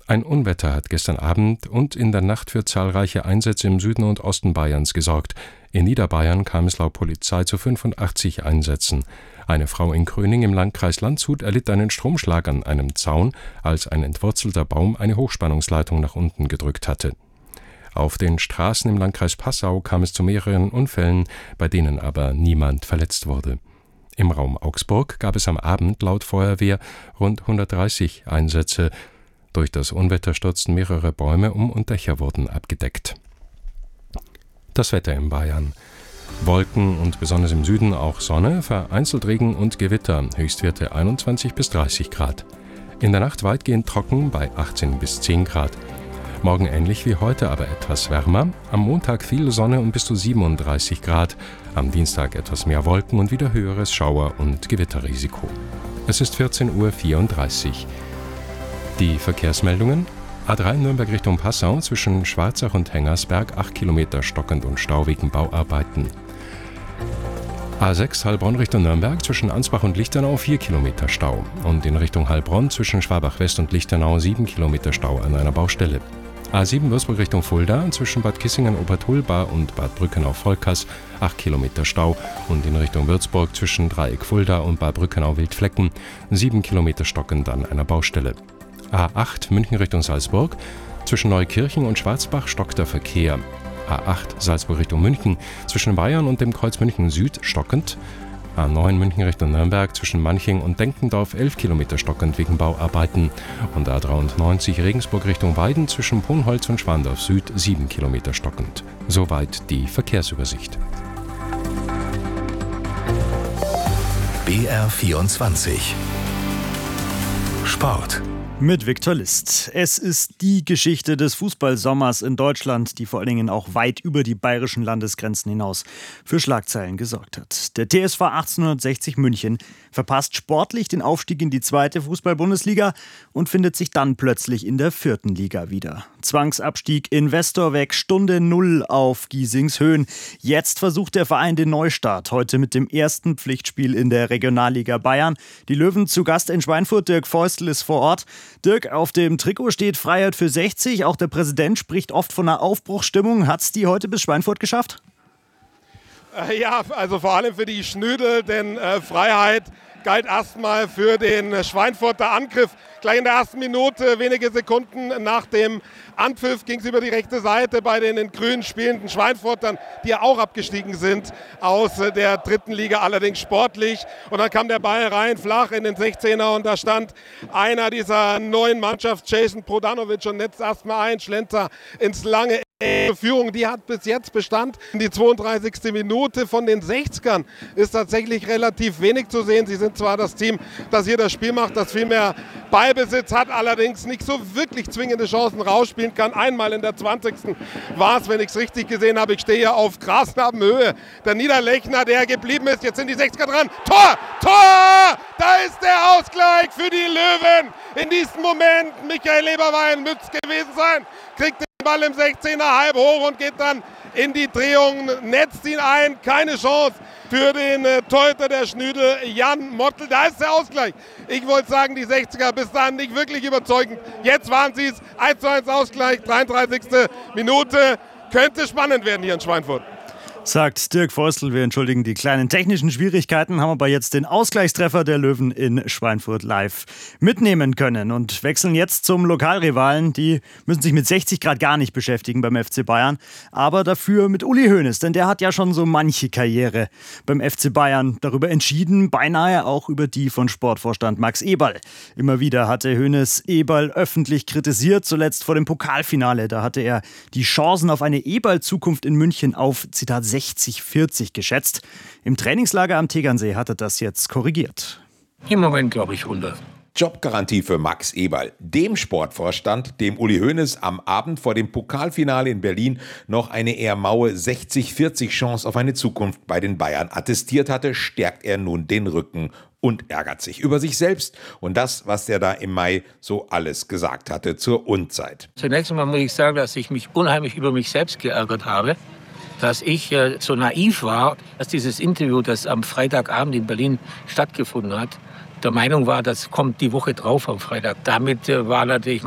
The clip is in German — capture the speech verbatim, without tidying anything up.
Ein Unwetter hat gestern Abend und in der Nacht für zahlreiche Einsätze im Süden und Osten Bayerns gesorgt. In Niederbayern kam es laut Polizei zu fünfundachtzig Einsätzen. Eine Frau in Kröning im Landkreis Landshut erlitt einen Stromschlag an einem Zaun, als ein entwurzelter Baum eine Hochspannungsleitung nach unten gedrückt hatte. Auf den Straßen im Landkreis Passau kam es zu mehreren Unfällen, bei denen aber niemand verletzt wurde. Im Raum Augsburg gab es am Abend laut Feuerwehr rund hundertdreißig Einsätze. Durch das Unwetter stürzten mehrere Bäume um und Dächer wurden abgedeckt. Das Wetter in Bayern. Wolken und besonders im Süden auch Sonne, vereinzelt Regen und Gewitter, Höchstwerte einundzwanzig bis dreißig Grad. In der Nacht weitgehend trocken bei achtzehn bis zehn Grad. Morgen ähnlich wie heute, aber etwas wärmer. Am Montag viel Sonne und bis zu siebenunddreißig Grad. Am Dienstag etwas mehr Wolken und wieder höheres Schauer- und Gewitterrisiko. Es ist vierzehn Uhr vierunddreißig. Die Verkehrsmeldungen: A drei Nürnberg Richtung Passau zwischen Schwarzach und Hengersberg acht Kilometer stockend und Stau wegen Bauarbeiten. A sechs Heilbronn Richtung Nürnberg zwischen Ansbach und Lichtenau vier Kilometer Stau. Und in Richtung Heilbronn zwischen Schwabach-West und Lichtenau sieben Kilometer Stau an einer Baustelle. A sieben Würzburg Richtung Fulda zwischen Bad Kissingen-Obertulba und Bad Brückenau-Volkers acht Kilometer Stau. Und in Richtung Würzburg zwischen Dreieck Fulda und Bad Brückenau-Wildflecken sieben Kilometer stockend an einer Baustelle. A acht München Richtung Salzburg. Zwischen Neukirchen und Schwarzbach stockt der Verkehr. A acht Salzburg Richtung München. Zwischen Bayern und dem Kreuz München Süd stockend. A neun München Richtung Nürnberg. Zwischen Manching und Denkendorf elf Kilometer stockend wegen Bauarbeiten. Und A dreiundneunzig Regensburg Richtung Weiden. Zwischen Ponholz und Schwandorf Süd sieben Kilometer stockend. Soweit die Verkehrsübersicht. B R vierundzwanzig Sport. Mit Viktor List. Es ist die Geschichte des Fußballsommers in Deutschland, die vor allen Dingen auch weit über die bayerischen Landesgrenzen hinaus für Schlagzeilen gesorgt hat. Der T S V achtzehnhundertsechzig München verpasst sportlich den Aufstieg in die zweite Fußball-Bundesliga und findet sich dann plötzlich in der vierten Liga wieder. Zwangsabstieg, Investor weg, Stunde Null auf Giesings Höhen. Jetzt versucht der Verein den Neustart, heute mit dem ersten Pflichtspiel in der Regionalliga Bayern. Die Löwen zu Gast in Schweinfurt, Dirk Feustel ist vor Ort. Dirk, auf dem Trikot steht Freiheit für sechzig. Auch der Präsident spricht oft von einer Aufbruchsstimmung. Hat es die heute bis Schweinfurt geschafft? Äh, ja, also vor allem für die Schnödel, denn äh, Freiheit galt erstmal für den Schweinfurter Angriff. Gleich in der ersten Minute, wenige Sekunden nach dem Anpfiff, ging es über die rechte Seite bei den in Grün spielenden Schweinfurtern, die ja auch abgestiegen sind aus der dritten Liga, allerdings sportlich. Und dann kam der Ball rein, flach in den sechzehner und da stand einer dieser neuen Mannschaft, Jason Prodanovic, und netzt erstmal ein, Schlenzer ins lange. Die Führung, die hat bis jetzt Bestand. Die zweiunddreißigste Minute von den sechzigern ist tatsächlich relativ wenig zu sehen. Sie sind zwar das Team, das hier das Spiel macht, das viel mehr Ballbesitz hat, allerdings nicht so wirklich zwingende Chancen rausspielen kann. Einmal in der zwanzigsten war es, wenn ich es richtig gesehen habe. Ich stehe hier auf Grasnarbenhöhe. Der Niederlechner, der geblieben ist. Jetzt sind die sechziger dran. Tor! Tor! Da ist der Ausgleich für die Löwen. In diesem Moment Michael Leberwein müsste es gewesen sein. Kriegt den Ball im sechzehner halb hoch und geht dann in die Drehung, netzt ihn ein. Keine Chance für den äh, Torhüter der Schnüdel, Jan Mottl. Da ist der Ausgleich. Ich wollte sagen, die sechziger bis dahin nicht wirklich überzeugend. Jetzt waren sie es. eins zu eins Ausgleich, dreiunddreißigste Minute. Könnte spannend werden hier in Schweinfurt. Sagt Dirk Feustel. Wir entschuldigen die kleinen technischen Schwierigkeiten, haben aber jetzt den Ausgleichstreffer der Löwen in Schweinfurt live mitnehmen können und wechseln jetzt zum Lokalrivalen. Die müssen sich mit sechzig Grad gar nicht beschäftigen beim F C Bayern, aber dafür mit Uli Hoeneß, denn der hat ja schon so manche Karriere beim F C Bayern darüber entschieden, beinahe auch über die von Sportvorstand Max Eberl. Immer wieder hatte Hoeneß Eberl öffentlich kritisiert, zuletzt vor dem Pokalfinale. Da hatte er die Chancen auf eine Eberl-Zukunft in München auf, Zitat, sechzig vierzig geschätzt. Im Trainingslager am Tegernsee hat er das jetzt korrigiert. Im Moment glaube ich hundert. Jobgarantie für Max Eberl, dem Sportvorstand, dem Uli Hoeneß am Abend vor dem Pokalfinale in Berlin noch eine eher maue sechzig vierzig Chance auf eine Zukunft bei den Bayern attestiert hatte, stärkt er nun den Rücken und ärgert sich über sich selbst und das, was er da im Mai so alles gesagt hatte zur Unzeit. Zunächst einmal muss ich sagen, dass ich mich unheimlich über mich selbst geärgert habe, dass ich äh, so naiv war, dass dieses Interview, das am Freitagabend in Berlin stattgefunden hat, der Meinung war, das kommt die Woche drauf am Freitag. Damit äh, war natürlich